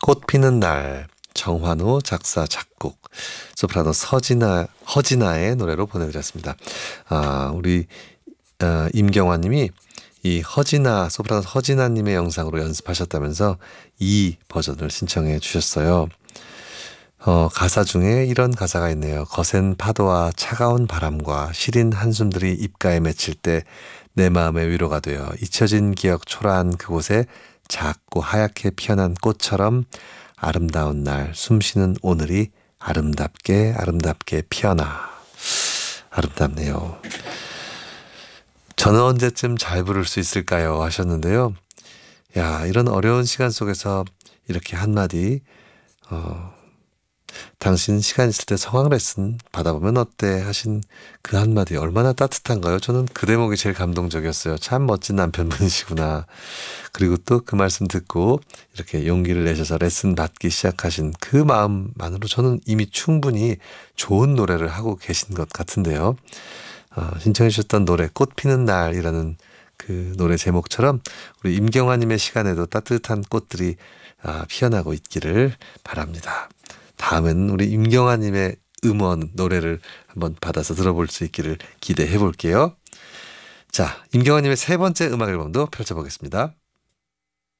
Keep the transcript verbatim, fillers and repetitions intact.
꽃 피는 날, 정환호 작사 작곡, 소프라노 서진아 허진아의 노래로 보내드렸습니다. 아, 우리 어, 임경환님이 이 허진아 소프라노 허진아님의 영상으로 연습하셨다면서 이 버전을 신청해 주셨어요. 어, 가사 중에 이런 가사가 있네요. 거센 파도와 차가운 바람과 시린 한숨들이 입가에 맺힐 때 내 마음의 위로가 되어 잊혀진 기억 초라한 그곳에 작고 하얗게 피어난 꽃처럼 아름다운 날 숨쉬는 오늘이 아름답게 아름답게 피어나. 아름답네요. 저는 언제쯤 잘 부를 수 있을까요? 하셨는데요. 야, 이런 어려운 시간 속에서 이렇게 한마디 어, 당신 시간 있을 때 성악 레슨 받아보면 어때? 하신 그 한마디 얼마나 따뜻한가요? 저는 그 대목이 제일 감동적이었어요. 참 멋진 남편분이시구나. 그리고 또 그 말씀 듣고 이렇게 용기를 내셔서 레슨 받기 시작하신 그 마음만으로 저는 이미 충분히 좋은 노래를 하고 계신 것 같은데요. 어, 신청해 주셨던 노래 꽃 피는 날이라는 그 노래 제목처럼 우리 임경화님의 시간에도 따뜻한 꽃들이 아, 피어나고 있기를 바랍니다. 다음은 우리 임경화님의 음원 노래를 한번 받아서 들어볼 수 있기를 기대해 볼게요. 자, 임경화님의 세 번째 음악 앨범도 펼쳐보겠습니다.